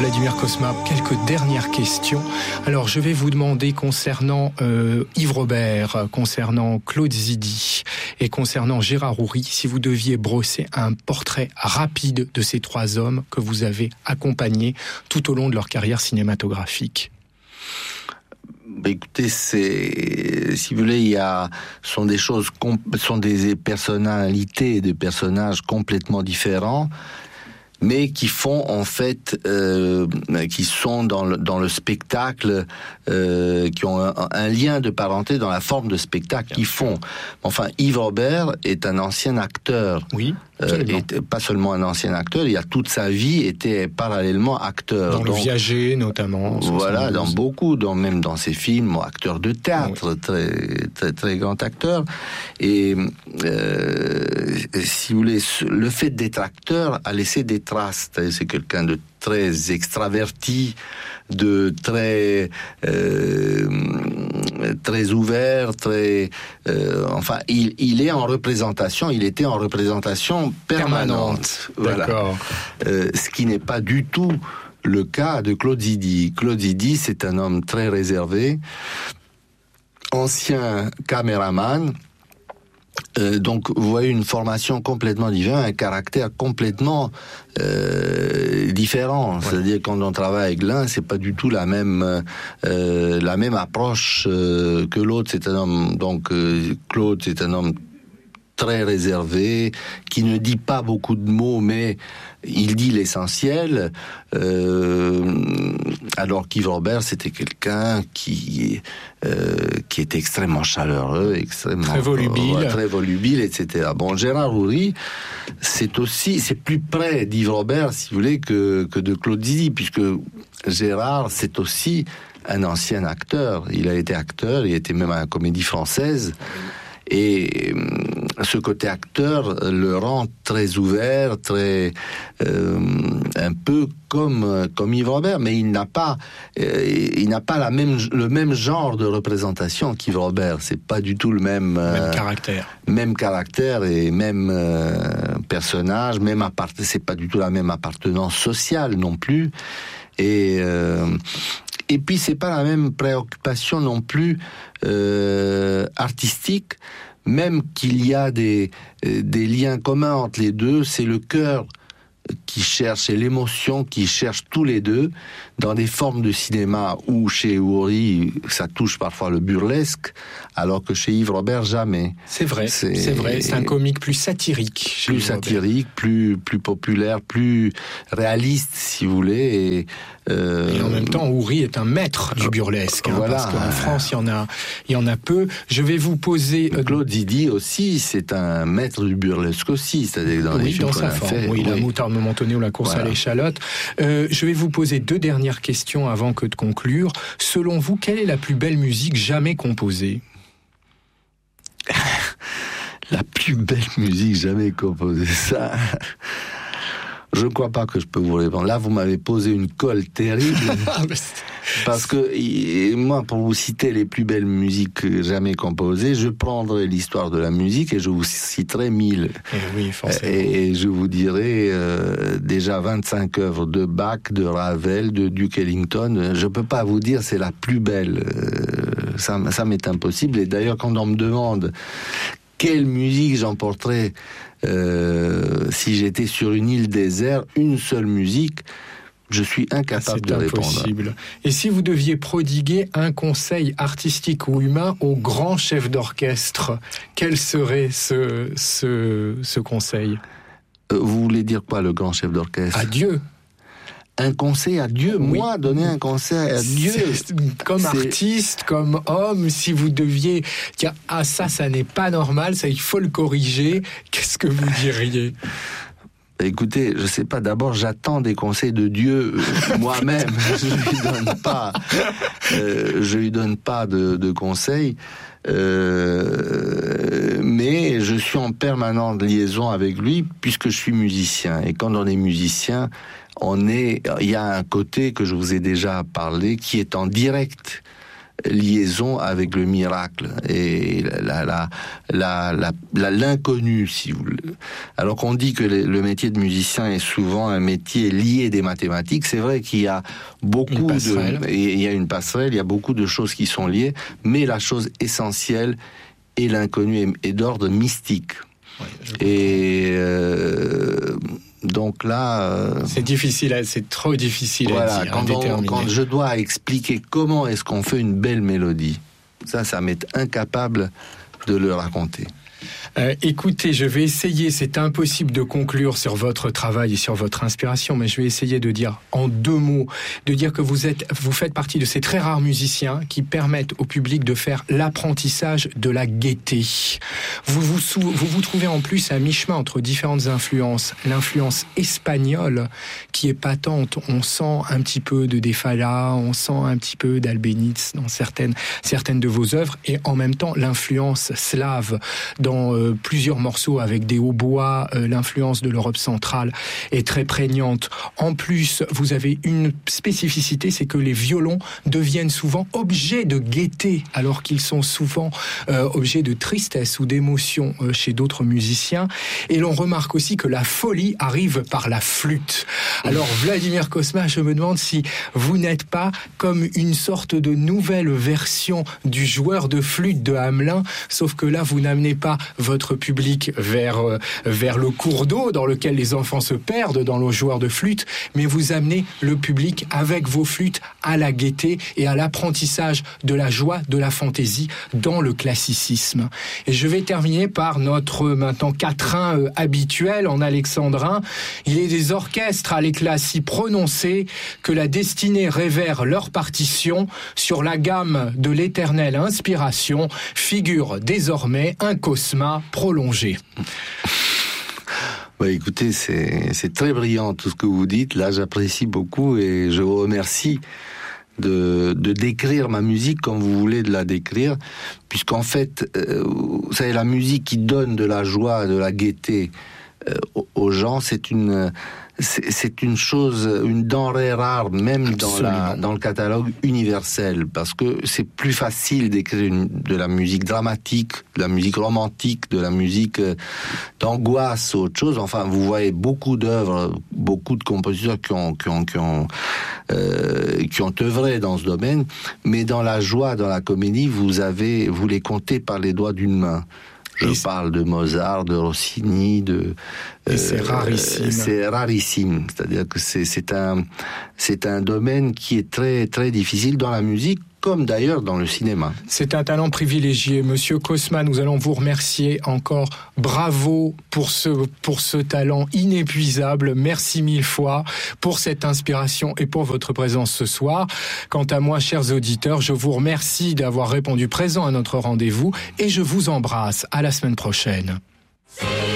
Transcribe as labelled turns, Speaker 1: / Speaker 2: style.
Speaker 1: Vladimir Cosma, quelques dernières questions. Alors, je vais vous demander concernant Yves Robert, concernant Claude Zidi et concernant Gérard Houry, si vous deviez brosser un portrait rapide de ces trois hommes que vous avez accompagnés tout au long de leur carrière cinématographique.
Speaker 2: Écoutez, si vous voulez, sont des personnalités, des personnages complètement différents, mais qui font en fait, qui sont dans le spectacle, qui ont un lien de parenté dans la forme de spectacle qu'ils font. Enfin, Yves Robert est un ancien acteur.
Speaker 1: Oui.
Speaker 2: Et pas seulement un ancien acteur, il a toute sa vie été parallèlement acteur.
Speaker 1: Dans Le Viager notamment.
Speaker 2: Voilà, dans beaucoup, même dans ses films, acteur de théâtre, oui. Très, très, très grand acteur. Et si vous voulez, le fait d'être acteur a laissé des traces. C'est quelqu'un de très extraverti, de très ouvert, très enfin il est en représentation, il était en représentation permanente. Voilà.
Speaker 1: D'accord.
Speaker 2: Ce qui n'est pas du tout le cas de Claude Zidi. Claude Zidi, c'est un homme très réservé, ancien caméraman. Donc vous voyez une formation complètement différente, un caractère complètement différent. Ouais. C'est-à-dire quand on travaille avec l'un, c'est pas du tout la même approche que l'autre. C'est un homme Claude, c'est un homme très réservé, qui ne dit pas beaucoup de mots, mais il dit l'essentiel. Alors qu'Yves Robert, c'était quelqu'un qui était extrêmement chaleureux, extrêmement très volubile, etc. Bon, Gérard Houry, c'est plus près d'Yves Robert, si vous voulez, que de Claude Zidi, puisque Gérard, c'est aussi un ancien acteur. Il a été acteur, il était même à la Comédie Française. Et ce côté acteur le rend très ouvert, très un peu comme Yves Robert, mais il n'a pas le même genre de représentation qu'Yves Robert. C'est pas du tout le même caractère et même personnage, c'est pas du tout la même appartenance sociale non plus. Et puis c'est pas la même préoccupation non plus artistique, même qu'il y a des liens communs entre les deux. C'est le cœur qui cherche et l'émotion qui cherche tous les deux dans des formes de cinéma où chez Houry ça touche parfois le burlesque, alors que chez Yves Robert jamais.
Speaker 1: C'est vrai. C'est un comique plus satirique.
Speaker 2: Plus populaire, plus réaliste, si vous voulez.
Speaker 1: Et en même temps, Houry est un maître du burlesque, voilà. Parce qu'en France, il y en a peu. Je vais vous poser...
Speaker 2: Claude Zidi aussi, c'est un maître du burlesque aussi, c'est-à-dire dans les films qu'on a fait.
Speaker 1: Oui, La moutarde momentanée ou La course à l'échalote. Je vais vous poser 2 dernières questions avant que de conclure. Selon vous, quelle est la plus belle musique jamais composée ?
Speaker 2: La plus belle musique jamais composée, ça... Je ne crois pas que je peux vous répondre. Là, vous m'avez posé une colle terrible. Parce que, moi, pour vous citer les plus belles musiques jamais composées, je prendrai l'histoire de la musique et je vous citerai 1000.
Speaker 1: Oui, forcément.
Speaker 2: Et je vous dirai déjà 25 œuvres de Bach, de Ravel, de Duke Ellington. Je ne peux pas vous dire c'est la plus belle. Ça m'est impossible. Et d'ailleurs, quand on me demande quelle musique j'emporterais si j'étais sur une île déserte, une seule musique, je suis incapable de répondre.
Speaker 1: C'est impossible. Et si vous deviez prodiguer un conseil artistique ou humain au grand chef d'orchestre, quel serait ce conseil ?
Speaker 2: Vous voulez dire quoi, le grand chef d'orchestre ?
Speaker 1: À Dieu.
Speaker 2: Un conseil à Dieu, oui. Moi, donner un conseil à Dieu.
Speaker 1: Comme artiste, comme homme, si vous deviez dire « Ah, ça n'est pas normal, ça, il faut le corriger », qu'est-ce que vous diriez ?
Speaker 2: Écoutez, je sais pas, d'abord, j'attends des conseils de Dieu moi-même. Je lui donne pas de conseils. Mais je suis en permanente liaison avec lui puisque je suis musicien. Et quand on est musicien, il y a un côté que je vous ai déjà parlé qui est en direct liaison avec le miracle et l'inconnu, si vous voulez. Alors qu'on dit que le métier de musicien est souvent un métier lié des mathématiques, c'est vrai qu'il y a beaucoup il y a une passerelle, il y a beaucoup de choses qui sont liées, mais la chose essentielle est l'inconnu et d'ordre mystique. Ouais, donc là,
Speaker 1: c'est difficile, c'est trop difficile à dire, à déterminer.
Speaker 2: Quand je dois expliquer comment est-ce qu'on fait une belle mélodie, ça m'est incapable de le raconter.
Speaker 1: Écoutez, je vais essayer, c'est impossible de conclure sur votre travail et sur votre inspiration, mais je vais essayer de dire en 2 mots, de dire que vous faites partie de ces très rares musiciens qui permettent au public de faire l'apprentissage de la gaieté. Vous vous trouvez en plus à mi-chemin entre différentes influences. L'influence espagnole qui est patente, on sent un petit peu de De Falla, on sent un petit peu d'Albéniz dans certaines de vos œuvres, et en même temps l'influence slave dans plusieurs morceaux avec des hautbois, l'influence de l'Europe centrale est très prégnante. En plus, vous avez une spécificité, c'est que les violons deviennent souvent objets de gaieté, alors qu'ils sont souvent objets de tristesse ou d'émotion chez d'autres musiciens. Et l'on remarque aussi que la folie arrive par la flûte. Alors, Vladimir Cosma, je me demande si vous n'êtes pas comme une sorte de nouvelle version du joueur de flûte de Hamelin, sauf que là, vous n'amenez pas votre public vers le cours d'eau dans lequel les enfants se perdent dans le joueur de flûte, mais vous amenez le public avec vos flûtes à la gaieté et à l'apprentissage de la joie, de la fantaisie dans le classicisme. Et je vais terminer par notre maintenant quatrain habituel en alexandrin. Il est des orchestres à l'éclat si prononcé que la destinée révère leur partition sur la gamme de l'éternelle inspiration figure désormais un Cosma prolongé.
Speaker 2: Bah écoutez, c'est très brillant tout ce que vous dites. Là, j'apprécie beaucoup et je vous remercie de décrire ma musique comme vous voulez de la décrire, puisqu'en fait, vous savez, la musique qui donne de la joie, de la gaieté aux gens, c'est une chose, une denrée rare, même dans le catalogue universel, parce que c'est plus facile d'écrire de la musique dramatique, de la musique romantique, de la musique d'angoisse, autre chose. Enfin, vous voyez beaucoup d'œuvres, beaucoup de compositeurs qui ont œuvré dans ce domaine, mais dans la joie, dans la comédie, vous les comptez par les doigts d'une main. Je parle de Mozart, de Rossini,
Speaker 1: et c'est rarissime.
Speaker 2: C'est rarissime. C'est-à-dire que c'est un domaine qui est très, très difficile dans la musique, comme d'ailleurs dans le cinéma.
Speaker 1: C'est un talent privilégié. Monsieur Cosma, nous allons vous remercier encore. Bravo pour ce talent inépuisable. Merci 1000 fois pour cette inspiration et pour votre présence ce soir. Quant à moi, chers auditeurs, je vous remercie d'avoir répondu présent à notre rendez-vous et je vous embrasse. À la semaine prochaine.